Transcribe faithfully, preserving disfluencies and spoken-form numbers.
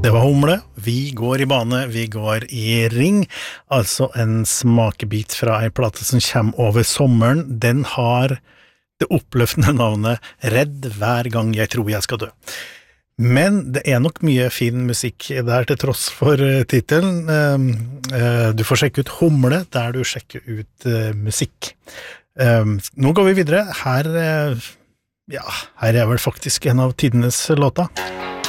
Det var Humle, vi går i bane, vi går i ring, altså en smakebit fra en plate som kommer over sommeren. Den har det oppløftende navnet Redd hver gang jeg tror jeg skal dø. Men det er nok mye fin musikk der til tross for titelen. Du får sjekke ut Humle der du sjekker ut musikk. Nå går vi videre. Her, ja, her er vel faktisk en av tidenes låta.